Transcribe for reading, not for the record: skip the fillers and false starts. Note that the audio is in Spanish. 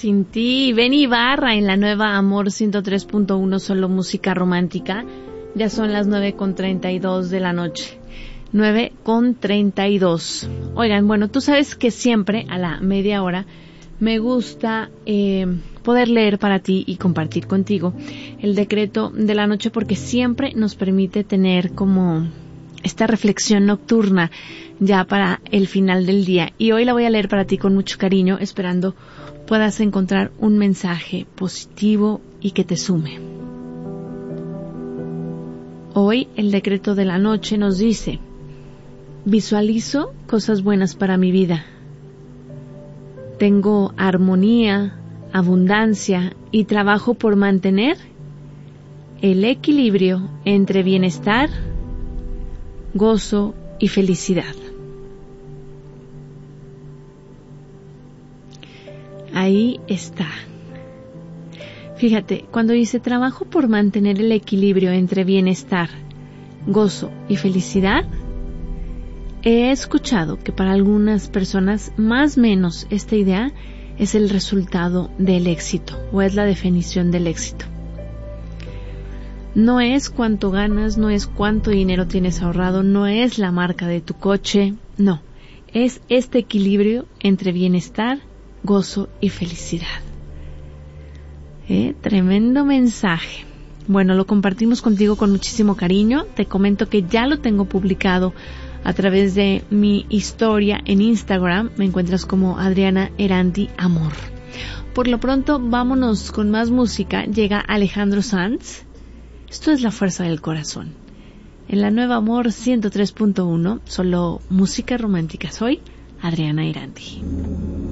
sin ti. Ben Ibarra en la nueva Amor 103.1, solo música romántica. Ya son las 9:32 de la noche. 9:32. Oigan, bueno, tú sabes que siempre a la media hora me gusta poder leer para ti y compartir contigo el decreto de la noche, porque siempre nos permite tener como esta reflexión nocturna ya para el final del día. Y hoy la voy a leer para ti con mucho cariño, esperando puedas encontrar un mensaje positivo y que te sume. Hoy el decreto de la noche nos dice: visualizo cosas buenas para mi vida. Tengo armonía, abundancia y trabajo por mantener el equilibrio entre bienestar, gozo y felicidad. Ahí está. Fíjate, cuando dice trabajo por mantener el equilibrio entre bienestar, gozo y felicidad, he escuchado que para algunas personas más o menos esta idea es el resultado del éxito, o es la definición del éxito. No es cuánto ganas, no es cuánto dinero tienes ahorrado, no es la marca de tu coche, no. Es este equilibrio entre bienestar, gozo y felicidad. Tremendo mensaje. Bueno, lo compartimos contigo con muchísimo cariño. Te comento que ya lo tengo publicado a través de mi historia en Instagram. Me encuentras como Adriana Eranti Amor. Por lo pronto, vámonos con más música. Llega Alejandro Sanz. Esto es La Fuerza del Corazón. En la nueva Amor 103.1, solo música romántica. Soy Adriana Eranti.